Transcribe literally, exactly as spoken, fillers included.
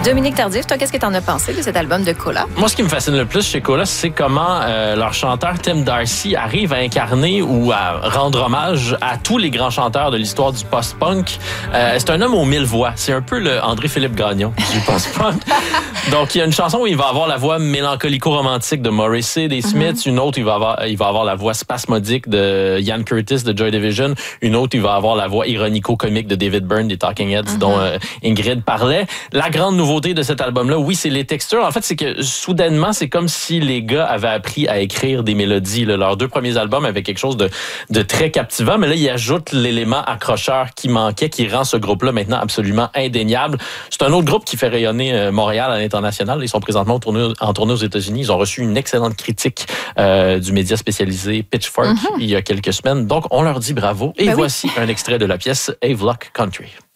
Dominique Tardif, toi, qu'est-ce que t'en as pensé de cet album de Cola? Moi, ce qui me fascine le plus chez Cola, c'est comment euh, leur chanteur Tim Darcy arrive à incarner ou à rendre hommage à tous les grands chanteurs de l'histoire du post-punk. Euh, c'est un homme aux mille voix. C'est un peu le André-Philippe Gagnon du post-punk. Donc, il y a une chanson où il va avoir la voix mélancolico-romantique de Morrissey, des Smiths. Mm-hmm. Une autre, il va avoir, il va avoir la voix spasmodique de Ian Curtis de Joy Division. Une autre, il va avoir la voix ironico-comique de David Byrne des Talking Heads, mm-hmm. dont euh, Ingrid parlait. La grande nouveauté de cet album-là, oui, c'est les textures. En fait, c'est que soudainement, c'est comme si les gars avaient appris à écrire des mélodies. Là. Leurs deux premiers albums avaient quelque chose de, de très captivant, mais là, ils ajoutent l'élément accrocheur qui manquait, qui rend ce groupe-là maintenant absolument indéniable. C'est un autre groupe qui fait rayonner euh, Montréal à l'international. Ils sont présentement en tournée, en tournée aux États-Unis. Ils ont reçu une excellente critique euh, du média spécialisé Pitchfork mm-hmm. il y a quelques semaines. Donc, on leur dit bravo. Et ben voici oui. un extrait de la pièce Havelock Country.